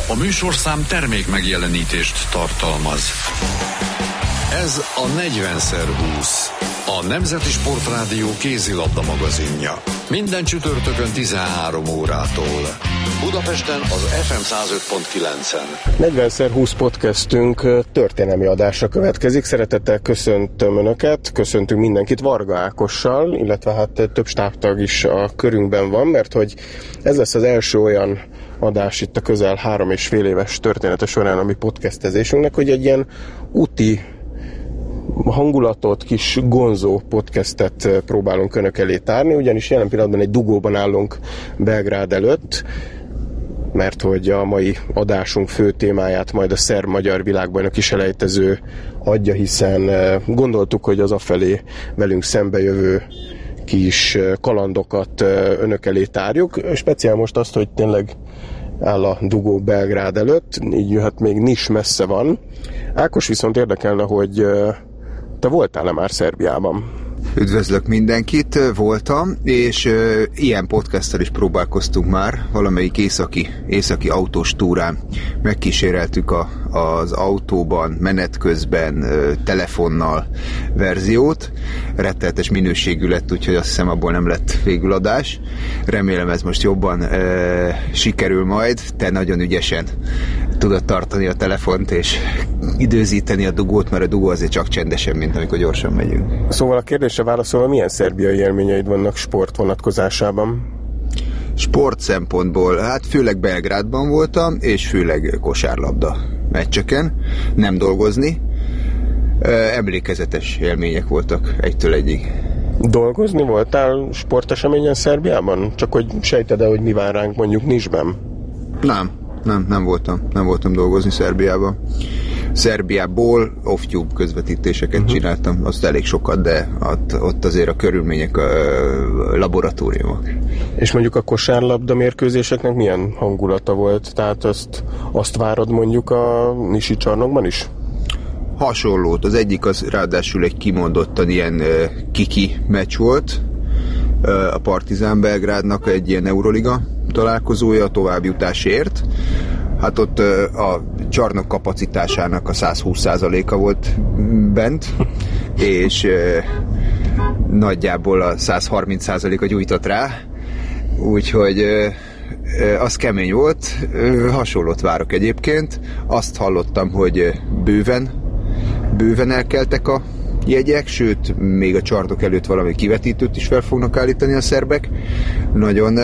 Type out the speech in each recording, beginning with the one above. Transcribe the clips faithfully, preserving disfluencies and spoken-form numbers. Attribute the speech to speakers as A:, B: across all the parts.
A: A műsorszám termék megjelenítést tartalmaz. Ez a negyvenszer húsz, a Nemzeti Sportrádió kézilabda magazinja. Minden csütörtökön tizenhárom órától. Budapesten az ef em száz öt pont kilencen.
B: negyvenszer húsz podcastünk történelmi adása következik. Szeretettel köszöntöm Önöket, köszöntünk mindenkit Varga Ákossal, illetve hát több stábtag is a körünkben van, mert hogy ez lesz az első olyan adás itt a közel három és fél éves története során a mi podcastezésünknek, hogy egy ilyen úti hangulatot, kis gonzó podcastet próbálunk Önök elé tárni, ugyanis jelen pillanatban egy dugóban állunk Belgrád előtt, mert hogy a mai adásunk fő témáját majd a szerb-magyar világbajnoki selejtező adja, hiszen gondoltuk, hogy az afelé velünk szembejövő kis kalandokat Önök elé tárjuk. Speciál most azt, hogy tényleg áll a dugó Belgrád előtt, így jöhet még nis messze van. Ákos, viszont érdekelne, hogy te voltál-e már Szerbiában?
C: Üdvözlök mindenkit, voltam, és uh, ilyen podcasttel is próbálkoztunk már, valamelyik északi, északi autós túrán. Megkíséreltük a, az autóban, menet közben, uh, telefonnal verziót. Rettenetes minőségű lett, úgyhogy azt hiszem abból nem lett végül adás. Remélem ez most jobban uh, sikerül majd. Te nagyon ügyesen tudod tartani a telefont és időzíteni a dugót, mert a dugó azért csak csendesen, mint amikor gyorsan megyünk.
B: Szóval a kérdésre válaszolva, milyen szerbiai élményeid vannak sport vonatkozásában?
C: Sport szempontból, hát főleg Belgrádban voltam, és főleg kosárlabda meccseken, nem dolgozni. Emlékezetes élmények voltak egytől egyig.
B: Dolgozni voltál sporteseményen Szerbiában? Csak hogy sejted-e, hogy mi vár ránk mondjuk nisben?
C: Nem, nem, nem voltam. Nem voltam dolgozni Szerbiában. Szerbiából off-tube közvetítéseket uh-huh. csináltam, azt elég sokat, de ott, ott azért a körülmények a laboratóriumok. És
B: mondjuk a kosárlabda mérkőzéseknek milyen hangulata volt? Tehát azt, azt várod mondjuk a nisi csarnokban is?
C: Hasonlót. Az egyik az ráadásul egy kimondottan ilyen uh, kiki meccs volt. Uh, a Partizán Belgrádnak egy ilyen Euroliga találkozója a továbbjutásért. Hát ott a csarnok kapacitásának a száz húsz százaléka volt bent, és nagyjából a száz harminc százaléka gyújtott rá, úgyhogy az kemény volt. Hasonlót várok egyébként. Azt hallottam, hogy bőven, bőven elkeltek a jegyek, sőt, még a csarnok előtt valami kivetítőt is fel fognak állítani a szerbek. Nagyon,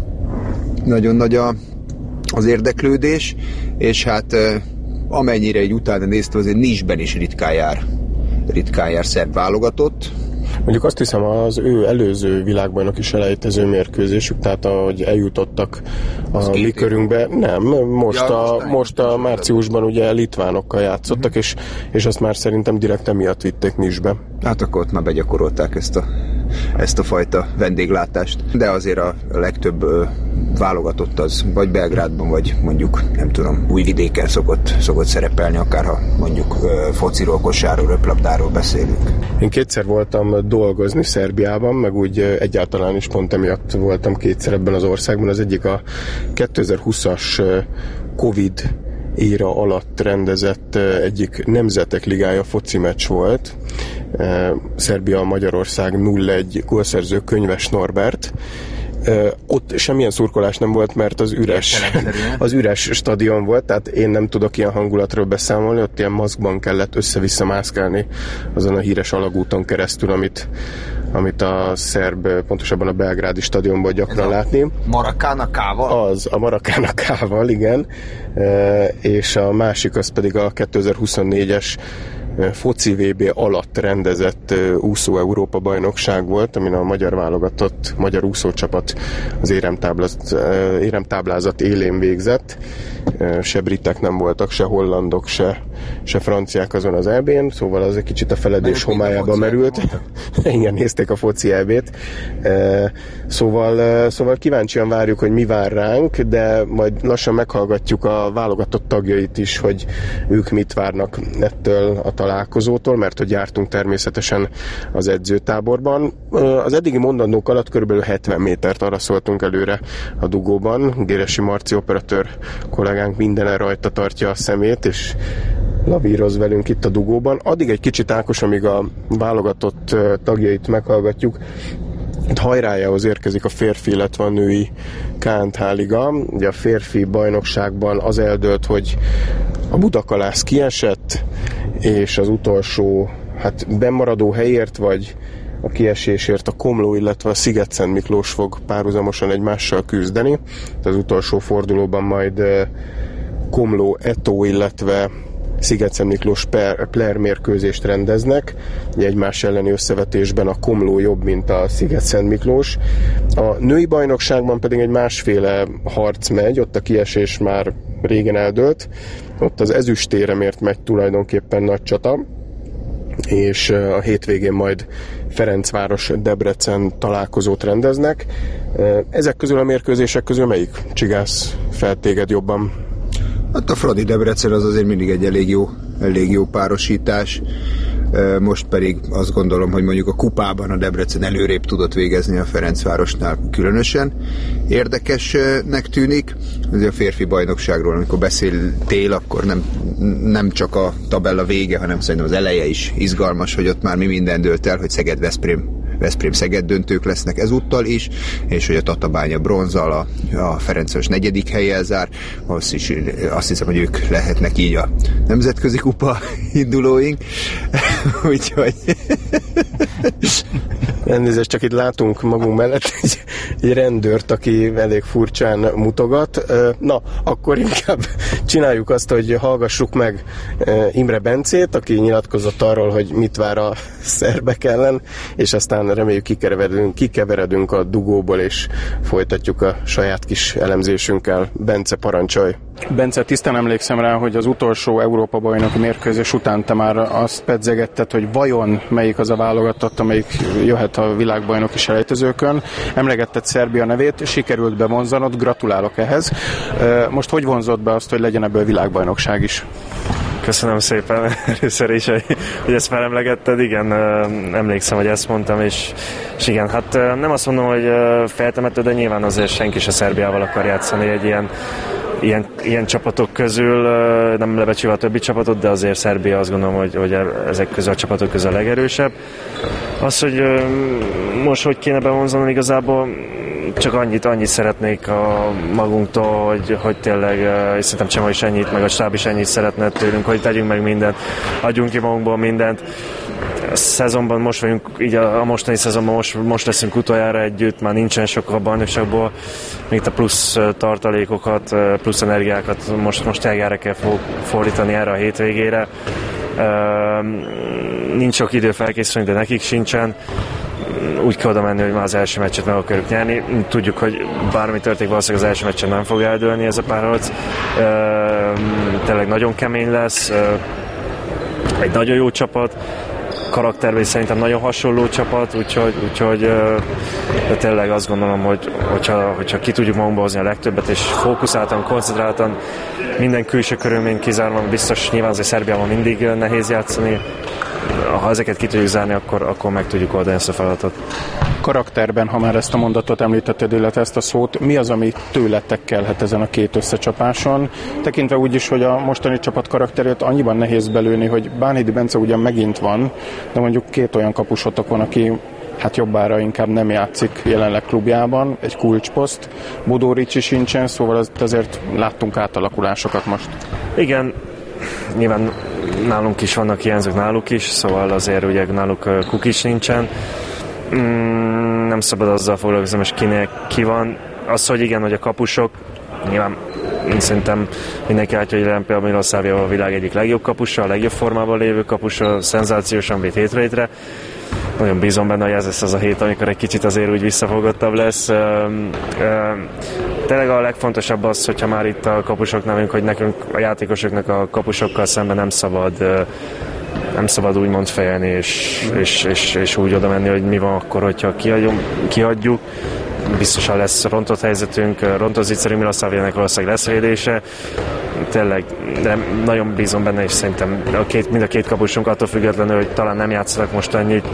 C: nagyon nagy a az érdeklődés, és hát amennyire egy utána néztem, azért nisben is ritkán jár, ritkán jár szerb válogatott.
B: Mondjuk azt hiszem, az ő előző világbajnoki selejtező mérkőzésük, tehát ahogy eljutottak a mi körünkbe, nem, most, ja, a, most a márciusban ugye litvánokkal játszottak, uh-huh. és, és azt már szerintem direkt emiatt vitték nisbe.
C: Hát akkor ott már begyakorolták ezt a, ezt a fajta vendéglátást, de azért a legtöbb ö, válogatott az vagy Belgrádban, vagy mondjuk, nem tudom, Újvidéken szokott, szokott szerepelni, akárha mondjuk ö, fociról, kosárról, röplabdáról beszélünk.
B: Én kétszer voltam dolgozni Szerbiában, meg úgy egyáltalán is pont emiatt voltam kétszer ebben az országban. Az egyik a kétezer-húszas Covid éra alatt rendezett egyik Nemzetek Ligája foci meccs volt. Szerbia-Magyarország nulla egy gólszerző Könyves Norbert. Uh, ott semmilyen szurkolás nem volt, mert az üres, az üres stadion volt, tehát én nem tudok ilyen hangulatról beszámolni, ott ilyen maszkban kellett össze-vissza mászkálni azon a híres alagúton keresztül, amit, amit a szerb, pontosabban a belgrádi stadionból gyakran látni.
C: Maracana K-val?
B: Az, a Maracana K-val, igen, uh, és a másik az pedig a kétezer-huszonnégyes foci vé bé alatt rendezett úszó Európa bajnokság volt, amin a magyar válogatott, magyar úszócsapat az éremtáblázat, éremtáblázat élén végzett. Se britek nem voltak, se hollandok, se, se franciák azon az é bén, szóval az egy kicsit a feledés homályába merült. Igen, nézték a foci é bét. Szóval, szóval kíváncsian várjuk, hogy mi vár ránk, de majd lassan meghallgatjuk a válogatott tagjait is, hogy ők mit várnak ettől a találkozótól, mert hogy jártunk természetesen az edzőtáborban. Az eddigi mondandók alatt körülbelül hetven métert araszoltunk előre a dugóban. Géresi Marci operatőr kollégánk mindenen rajta tartja a szemét, és lavíroz velünk itt a dugóban. Addig egy kicsit, Ákos, amíg a válogatott tagjait meghallgatjuk, itt hajrájához érkezik a férfi, illetve a női ká en há liga. Ugye a férfi bajnokságban az eldőlt, hogy a Budakalász kiesett, és az utolsó hát bemaradó helyért, vagy a kiesésért a Komló, illetve a Szigetszent Miklós fog párhuzamosan egymással küzdeni. Az utolsó fordulóban majd Komló Etó, illetve Szigetszent Miklós player mérkőzést rendeznek. Egymás elleni összevetésben a Komló jobb, mint a Szigetszent Miklós. A női bajnokságban pedig egy másféle harc megy, ott a kiesés már régen eldőlt. Ott az ezüstéremért megy tulajdonképpen nagy csata, és a hétvégén majd Ferencváros-Debrecen találkozót rendeznek. Ezek közül a mérkőzések közül melyik csigász fel téged jobban?
C: Hát a Fradi Debrecen az azért mindig egy elég jó, elég jó párosítás. Most pedig azt gondolom, hogy mondjuk a kupában a Debrecen előrébb tudott végezni a Ferencvárosnál különösen. Érdekesnek tűnik, azért a férfi bajnokságról, amikor beszéltél, akkor nem, nem csak a tabella vége, hanem szerintem az eleje is izgalmas, hogy ott már mi minden dőlt el, hogy Szeged-Veszprém Veszprém-Szeged döntők lesznek ezúttal is, és hogy a Tatabánya bronzzal a, a Ferencváros negyedik helyen zár. Azt, is, azt hiszem, hogy ők lehetnek így a nemzetközi kupa indulóink. Úgyhogy...
B: Elnézést, csak itt látunk magunk mellett egy, egy rendőrt, aki elég furcsán mutogat. Na, akkor inkább csináljuk azt, hogy hallgassuk meg Imre Bencét, aki nyilatkozott arról, hogy mit vár a szerbek ellen, és aztán reméljük kikeveredünk, kikeveredünk a dugóból, és folytatjuk a saját kis elemzésünkkel. Bence, parancsolj!
D: Bence, tisztán emlékszem rá, hogy az utolsó Európa-bajnoki mérkőzés után te már azt pedzegetted, hogy vajon melyik az a válogatott, amelyik jöhet a világbajnoki selejtezőkön. Emlegetted Szerbia nevét, sikerült bevonzanod, gratulálok ehhez. Most hogy vonzott be azt, hogy legyen ebből világbajnokság is?
E: Köszönöm szépen először is, hogy ezt felemlegetted. Igen, emlékszem, hogy ezt mondtam, és, és igen, hát nem azt mondom, hogy feltemető, de nyilván azért senki se Szerbiával akar játszani egy ilyen Ilyen, ilyen csapatok közül, nem lebecsülve a többi csapatot, de azért Szerbia azt gondolom, hogy, hogy ezek közül a csapatok közül a legerősebb. Az, hogy most hogy kéne bevonzanom, igazából csak annyit, annyit szeretnék a magunktól, hogy, hogy tényleg, és szerintem Csema is ennyit, meg a stáb is ennyit szeretne tőlünk, hogy tegyünk meg mindent, adjunk ki magunkból mindent. A szezonban most vagyunk, így a, a mostani szezonban most, most leszünk utoljára együtt, már nincsen sok a bajnokságból, még a plusz tartalékokat, plusz energiákat most, most eljára kell fordítani erre a hétvégére. Nincs sok idő felkészülni, de nekik sincsen. Úgy kell oda menni, hogy már az első meccset meg akarjuk nyerni. Tudjuk, hogy bármi történik, valószínűleg az első meccsen nem fog eldőlni ez a párharc. Tényleg nagyon kemény lesz, egy nagyon jó csapat, karakterben szerintem nagyon hasonló csapat, úgyhogy, úgyhogy de tényleg azt gondolom, hogy hogyha, hogyha ki tudjuk magunkba hozni a legtöbbet, és fókuszáltan, koncentráltan, minden külső körülményt kizárólag, biztos nyilván azért Szerbiában mindig nehéz játszani, ha ezeket ki tudjuk zárni, akkor, akkor meg tudjuk oldani ezt a feladatot.
D: Karakterben, ha már ezt a mondatot említetted, illetve ezt a szót, mi az, ami tőletek kellhet ezen a két összecsapáson? Tekintve úgy is, hogy a mostani csapat karakterét annyiban nehéz belőni, hogy Bánhidi Bence ugyan megint van, de mondjuk két olyan kapusotok van, aki hát jobbára inkább nem játszik jelenleg klubjában, egy kulcsposzt, Bodó Ricsi sincsen, szóval azért láttunk átalakulásokat most.
E: Igen, nyilván nálunk is vannak hiányzók, náluk is, szóval azért ugye náluk Kukics nincsen. Mm, nem szabad azzal foglalkozni, most kinek ki van. Az, hogy igen, hogy a kapusok, nyilván szerintem mindenki látja, hogy jelen például Miloszávia a világ egyik legjobb kapusa, a legjobb formában lévő kapusa, szenzációsan véd hétvétre. Nagyon bízom benne, hogy ez lesz az a hét, amikor egy kicsit azért úgy visszafogottabb lesz. Tényleg a legfontosabb az, hogyha már itt a kapusoknál vagyunk, hogy nekünk a játékosoknak a kapusokkal szemben nem szabad nem szabad úgymond fejelni, és, és, és, és úgy oda menni, hogy mi van akkor, hogyha kihagyunk, kihagyjuk. Biztosan lesz rontott helyzetünk, rontott Ziceri Miloszávének valószínűleg lesz védése. tényleg de nagyon bízom benne, és szerintem a két, mind a két kapusunk attól függetlenül, hogy talán nem játszanak most annyit,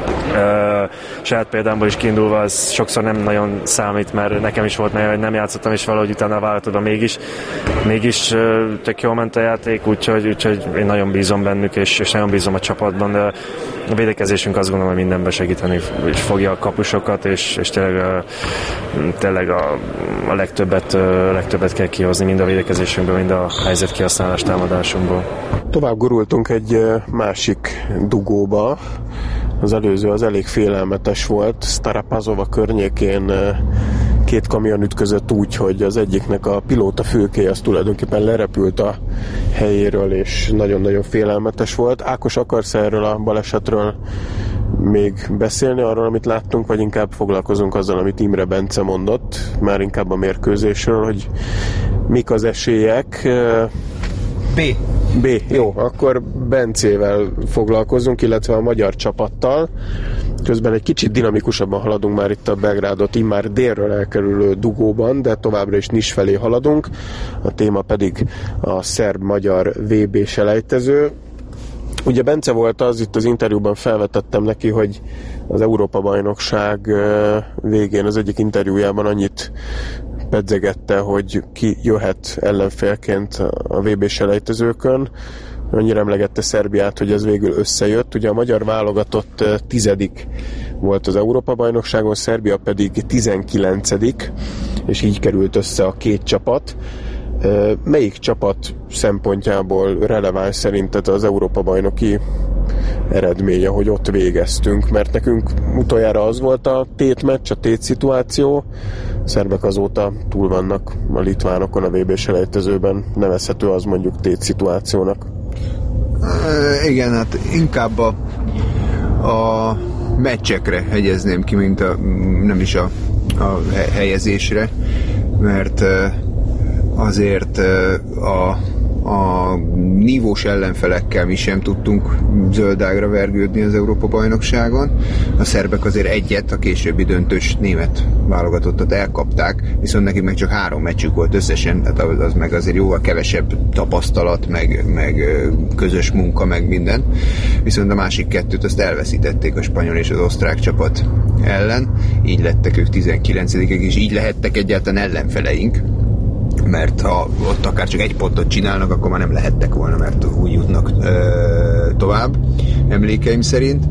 E: Uh, saját példámból is kiindulva, ez sokszor nem nagyon számít, mert nekem is volt nagyon, hogy nem játszottam, és valahogy utána a vállalatodban mégis, mégis uh, tök jól ment a játék, úgyhogy, úgyhogy én nagyon bízom bennük, és, és nagyon bízom a csapatban, de a védekezésünk azt gondolom, hogy mindenben segíteni és fogja a kapusokat, és, és tényleg, a, tényleg a, a legtöbbet, a legtöbbet kell kihozni, mind a védekezésünkből, mind a helyzet kihasználás támadásunkból.
B: Tovább gurultunk egy másik dugóba. Az előző az elég félelmetes volt. Starapazova környékén két kamion ütközött úgy, hogy az egyiknek a pilóta fülkéje az tulajdonképpen lerepült a helyéről, és nagyon-nagyon félelmetes volt. Ákos, akarsz erről a balesetről még beszélni, arról, amit láttunk, vagy inkább foglalkozunk azzal, amit Imre Bence mondott, már inkább a mérkőzésről, hogy mik az esélyek?
C: B.
B: B. Jó, akkor Bencével foglalkozunk, illetve a magyar csapattal. Közben egy kicsit dinamikusabban haladunk már itt a Belgrádot immár délről elkerülő dugóban, de továbbra is Nis felé haladunk. A téma pedig a szerb-magyar vé bé selejtező. Ugye Bence volt az, itt az interjúban felvetettem neki, hogy az Európa-bajnokság végén az egyik interjújában annyit pedzegette, hogy ki jöhet ellenfélként a vé bé selejtezőkön. Annyira emlegette Szerbiát, hogy ez végül összejött. Ugye a magyar válogatott tizedik volt az Európa-bajnokságon, Szerbia pedig tizenkilencedik, és így került össze a két csapat. Melyik csapat szempontjából releváns szerinted az Európa-bajnoki eredménye, hogy ott végeztünk? Mert nekünk utoljára az volt a tétmeccs, a tétszituáció. A szerbek azóta túl vannak a litvánokon a vé bé selejtezőben. Nevezhető az mondjuk tétszituációnak.
C: E, igen, hát inkább a, a meccsekre hegyezném ki, mint a, nem is a, a helyezésre, mert azért a a nívós ellenfelekkel mi sem tudtunk zöldágra vergődni az Európa-bajnokságon. A szerbek azért egyet, a későbbi döntős német válogatottat elkapták, viszont nekik meg csak három meccsük volt összesen, tehát az, az meg azért jóval kevesebb tapasztalat, meg, meg közös munka, meg minden. Viszont a másik kettőt azt elveszítették a spanyol és az osztrák csapat ellen, így lettek ők tizenkilencedikek, és így lehettek egyáltalán ellenfeleink, mert ha ott akár csak egy pontot csinálnak, akkor már nem lehettek volna, mert úgy jutnak ö, tovább, emlékeim szerint.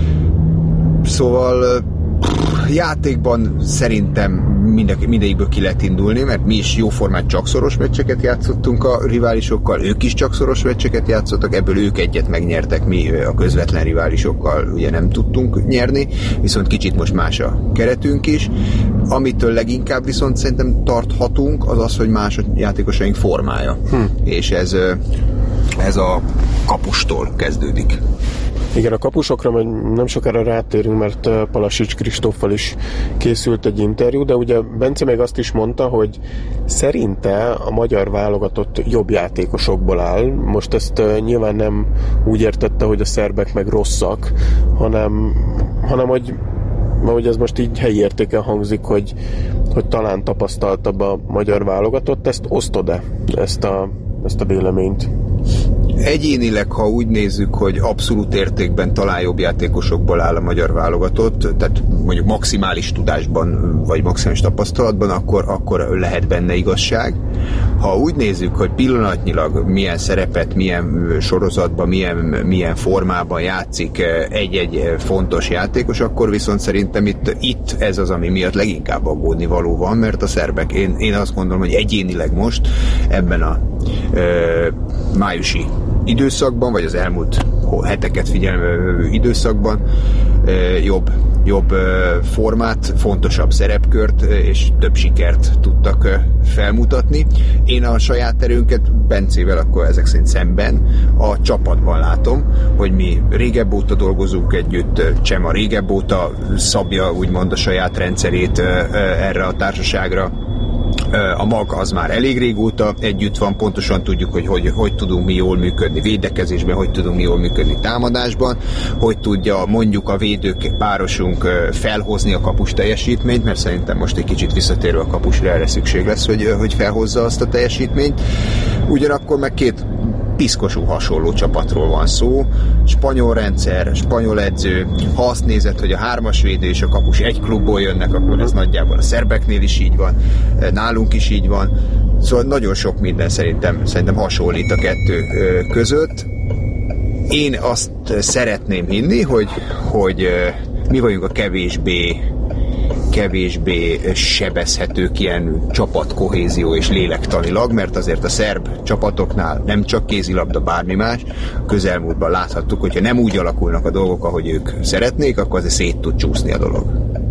C: Szóval pff, játékban szerintem mind- mindegyikből ki lehet indulni, mert mi is jóformán csak szoros meccseket játszottunk a riválisokkal, ők is csak szoros meccseket játszottak, ebből ők egyet megnyertek, mi a közvetlen riválisokkal ugye nem tudtunk nyerni, viszont kicsit most más a keretünk is. Amitől leginkább viszont szerintem tarthatunk, az az, hogy más a játékosaink formája. Hm. És ez, ez a kapustól kezdődik.
B: Igen, a kapusokra majd nem sokára rátérünk, mert Palasics Kristóffal is készült egy interjú, de ugye Bence még azt is mondta, hogy szerinte a magyar válogatott jobb játékosokból áll. Most ezt nyilván nem úgy értette, hogy a szerbek meg rosszak, hanem, hanem hogy ahogy ez most így helyi értéken hangzik, hogy, hogy talán tapasztaltabb a magyar válogatott, ezt osztod-e, ezt a, ezt a véleményt?
C: Egyénileg, ha úgy nézzük, hogy abszolút értékben talán jobb játékosokból áll a magyar válogatott, tehát mondjuk maximális tudásban, vagy maximális tapasztalatban, akkor, akkor lehet benne igazság. Ha úgy nézzük, hogy pillanatnyilag milyen szerepet, milyen sorozatban, milyen, milyen formában játszik egy-egy fontos játékos, akkor viszont szerintem itt, itt ez az, ami miatt leginkább aggódni való van, mert a szerbek, én, én azt gondolom, hogy egyénileg most ebben a ö, májusi időszakban, vagy az elmúlt heteket figyelmező időszakban jobb, jobb formát, fontosabb szerepkört és több sikert tudtak felmutatni. Én a saját erőnket Bencével akkor ezek szerint szemben a csapatban látom, hogy mi régebb óta dolgozunk együtt, Csema régebb óta szabja úgymond a saját rendszerét erre a társaságra, A mag az már elég régóta együtt van, pontosan tudjuk, hogy hogy, hogy tudunk mi jól működni védekezésben, hogy tudunk mi jól működni támadásban, hogy tudja mondjuk a védők párosunk felhozni a kapus teljesítményt, mert szerintem most egy kicsit visszatérve a kapusra erre szükség lesz, hogy, hogy felhozza azt a teljesítményt. Ugyanakkor meg két piszkosú hasonló csapatról van szó. Spanyol rendszer, spanyol edző. Ha azt nézed, hogy a hármas védő és a kapus egy klubból jönnek, akkor ez nagyjából a szerbeknél is így van, nálunk is így van. Szóval nagyon sok minden szerintem, szerintem hasonlít a kettő között. Én azt szeretném hinni, hogy, hogy mi vagyunk a kevésbé kevésbé sebezhetők ilyen csapatkohézió és lélektanilag, mert azért a szerb csapatoknál nem csak kézilabda, bármi más. Közelmúltban láthattuk, hogyha nem úgy alakulnak a dolgok, ahogy ők szeretnék, akkor azért szét tud csúszni a dolog.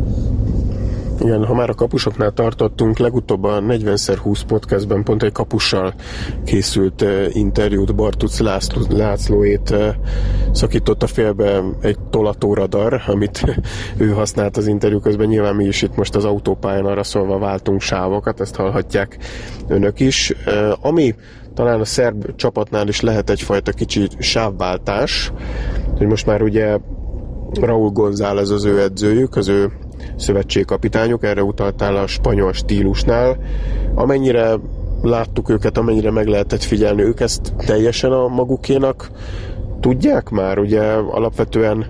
B: Igen, ha már a kapusoknál tartottunk, legutóbb a negyven szer húsz podcastben pont egy kapussal készült interjút, Bartuc László, Lászlóét szakította félbe egy tolatóradar, amit ő használt az interjú közben. Nyilván mi is itt most az autópályán arra szólva váltunk sávokat, ezt hallhatják önök is. Ami talán a szerb csapatnál is lehet egyfajta kicsi sávváltás, hogy most már ugye Raúl González az ő edzőjük, az ő szövetségkapitányuk, erre utaltál a spanyol stílusnál. Amennyire láttuk őket, amennyire meg lehetett figyelni, ők ezt teljesen a magukénak tudják már? Ugye alapvetően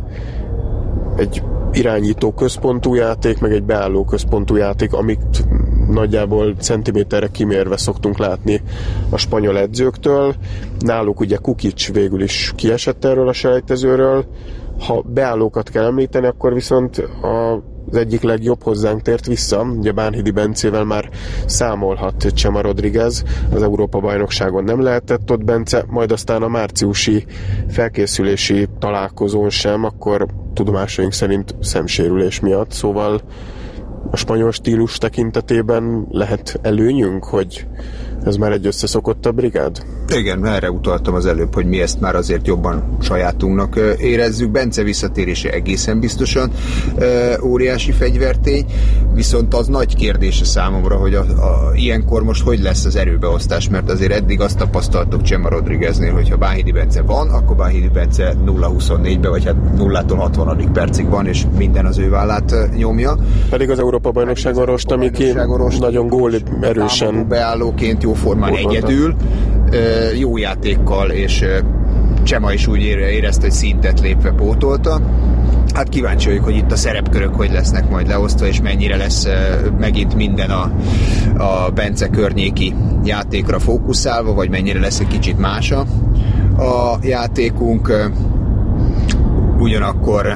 B: egy irányító központú játék, meg egy beálló központú játék, amit nagyjából centiméterre kimérve szoktunk látni a spanyol edzőktől. Náluk ugye Kukic végül is kiesett erről a selejtezőről. Ha beállókat kell említeni, akkor viszont a az egyik legjobb hozzánk tért vissza. Ugye Bánhidi Bencével már számolhat Chema Rodriguez, az Európa-bajnokságon nem lehetett ott Bence, majd aztán a márciusi felkészülési találkozón sem, akkor tudomásaink szerint szemsérülés miatt, szóval a spanyol stílus tekintetében lehet előnyünk, hogy ez már egy összeszokottabb brigád?
C: Igen, erre utaltam az előbb, hogy mi ezt már azért jobban sajátunknak érezzük. Bence visszatérése egészen biztosan óriási fegyvertény, viszont az nagy kérdés a számomra, hogy a, a, ilyenkor most hogy lesz az erőbeosztás, mert azért eddig azt tapasztaltuk Chema Rodrigueznél, hogyha Bánhidi Bence van, akkor Bánhidi Bence nulla huszonnégyben, vagy hát nullától hatvanadik percig van, és minden az ő vállát nyomja.
B: Pedig az Európa-bajnokságon Rostam, aki nagyon gól erősen
C: beállóként jó formán egyedül, jó játékkal, és Csema is úgy érezte, hogy szintet lépve pótolta. Hát kíváncsi vagyok, hogy itt a szerepkörök hogy lesznek majd leosztva, és mennyire lesz megint minden a, a Bence környéki játékra fókuszálva, vagy mennyire lesz egy kicsit más a játékunk. Ugyanakkor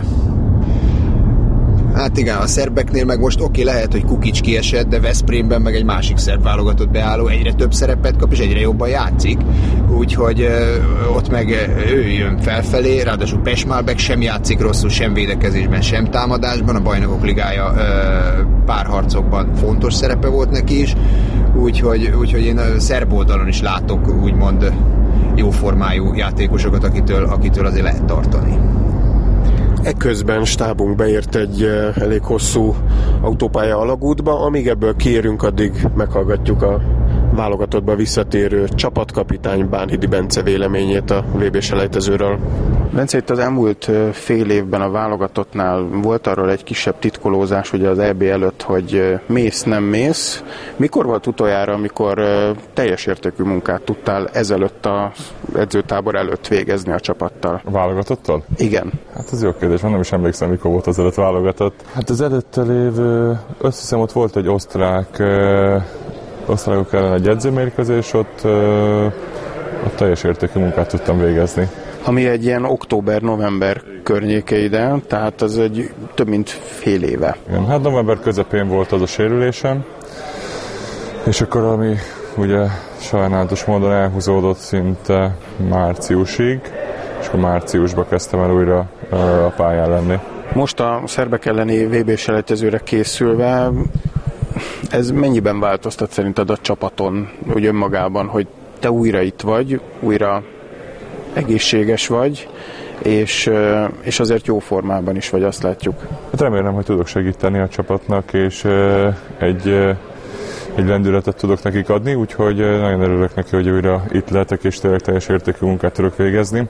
C: hát igen, a szerbeknél meg most oké, okay, lehet, hogy Kukic kiesett, de Veszprémben meg egy másik szerb válogatott beálló egyre több szerepet kap, és egyre jobban játszik, úgyhogy uh, ott meg uh, ő jön felfelé, ráadásul Pesmálbek sem játszik rosszul, sem védekezésben, sem támadásban, a Bajnokok Ligája uh, párharcokban fontos szerepe volt neki is, úgyhogy, úgyhogy én a szerb oldalon is látok úgymond jóformájú játékosokat, akitől, akitől azért lehet tartani.
B: Ekközben stábunk beért egy elég hosszú autópálya alagútba, amíg ebből kiérünk, addig meghallgatjuk a válogatottba visszatérő csapatkapitány Bánhidi Bence véleményét a vé bé-selejtezőről.
D: Bence, itt az elmúlt fél évben a válogatottnál volt arról egy kisebb titkolózás ugye az é bé előtt, hogy mész, nem mész. Mikor volt utoljára, amikor teljes értékű munkát tudtál ezelőtt az edzőtábor előtt végezni a csapattal?
F: A válogatottal?
D: Igen.
F: Hát ez jó kérdés, nem is emlékszem, mikor volt az előtt válogatott. Hát az előtte lévő, azt hiszem, ott volt egy osztrák osztrákok ellen egy edzőmérkőzés, ott, ott teljes értékű munkát tudtam végezni.
D: Ami egy ilyen október-november környéke ide, tehát az egy több mint fél éve.
F: Igen, hát november közepén volt az a sérülésem, és akkor ami ugye sajnálatos módon elhúzódott szinte márciusig, és akkor márciusban kezdtem el újra a pályán lenni.
D: Most a szerbek elleni vé bé-selejtezőre készülve, ez mennyiben változtat szerinted a csapaton, úgy önmagában, hogy te újra itt vagy, újra egészséges vagy, és, és azért jó formában is vagy, azt látjuk.
F: Hát remélem, hogy tudok segíteni a csapatnak, és egy, egy lendületet tudok nekik adni, úgyhogy nagyon örülök neki, hogy újra itt lehetek, és tényleg teljes értékű munkát tudok végezni,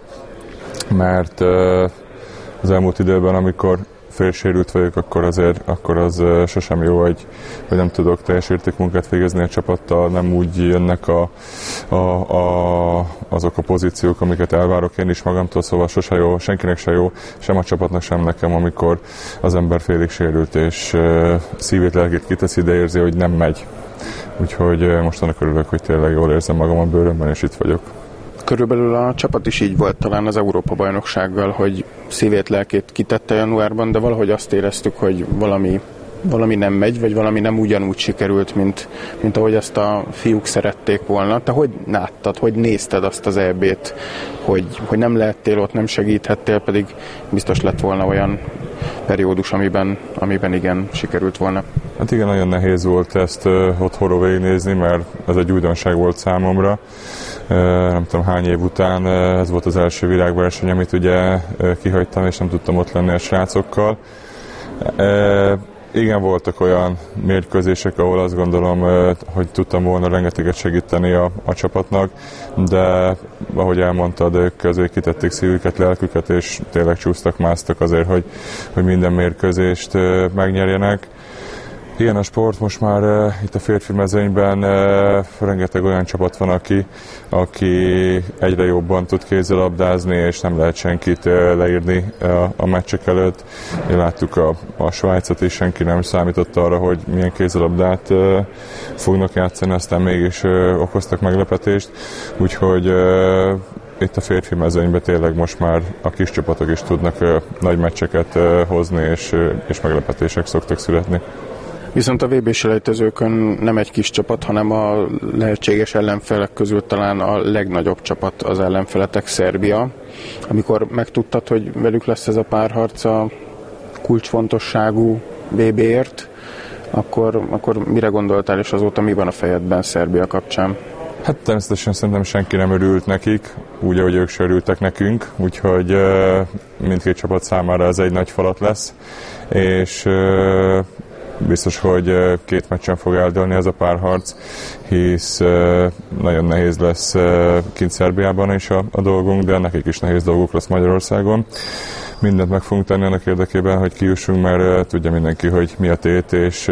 F: mert az elmúlt időben, amikor félsérült vagyok, akkor azért akkor az sosem jó, hogy, hogy nem tudok teljes értékmunkát végezni a csapattal, nem úgy jönnek a, a, a, azok a pozíciók, amiket elvárok én is magamtól, szóval sose jó, senkinek se jó, sem a csapatnak, sem nekem, amikor az ember félig sérült, és szívét, lelkét kiteszi, de érzi, hogy nem megy. Úgyhogy most annak örülök, hogy tényleg jól érzem magam a bőrömben, és itt vagyok.
D: Körülbelül a csapat is így volt talán az Európa-bajnoksággal, hogy szívét, lelkét kitette januárban, de valahogy azt éreztük, hogy valami, valami nem megy, vagy valami nem ugyanúgy sikerült, mint, mint ahogy ezt a fiúk szerették volna. Te hogy láttad, hogy nézted azt az é bét, hogy, hogy nem lehettél ott, nem segíthettél, pedig biztos lett volna olyan periódus, amiben, amiben igen, sikerült volna.
F: Hát igen, nagyon nehéz volt ezt uh, otthonról végignézni, mert ez egy újdonság volt számomra. Uh, nem tudom hány év után uh, ez volt az első világverseny, amit ugye uh, kihagytam, és nem tudtam ott lenni a srácokkal. Uh, igen, voltak olyan mérkőzések, ahol azt gondolom, uh, hogy tudtam volna rengeteget segíteni a, a csapatnak, de ahogy elmondtad, ők azért kitették szívüket, lelküket, és tényleg csúsztak, másztak azért, hogy, hogy minden mérkőzést uh, megnyerjenek. Ilyen a sport, most már uh, itt a férfi mezőnyben uh, rengeteg olyan csapat van, aki, aki egyre jobban tud kézilabdázni, és nem lehet senkit uh, leírni uh, a meccsek előtt. Én láttuk a, a Svájcot is, senki nem számított arra, hogy milyen kézilabdát uh, fognak játszani, aztán mégis uh, okoztak meglepetést. Úgyhogy uh, itt a férfi mezőnyben tényleg most már a kis csapatok is tudnak uh, nagy meccseket uh, hozni, és, uh, és meglepetések szoktak születni.
D: Viszont a vé bé-selejtezőkön nem egy kis csapat, hanem a lehetséges ellenfelek közül talán a legnagyobb csapat az ellenfeletek, Szerbia. Amikor megtudtad, hogy velük lesz ez a párharc a kulcsfontosságú vé béért, akkor, akkor mire gondoltál, és azóta mi van a fejedben Szerbia kapcsán?
F: Hát természetesen szerintem senki nem örült nekik, úgy, ahogy ők se örültek nekünk, úgyhogy uh, mindkét csapat számára ez egy nagy falat lesz, és uh, biztos, hogy két meccsen fog eldőlni ez a párharc, hisz nagyon nehéz lesz kint Szerbiában is a, a dolgunk, de nekik is nehéz dolguk lesz Magyarországon. Mindent meg fogunk tenni annak érdekében, hogy kijussunk, mert tudja mindenki, hogy mi a tét, és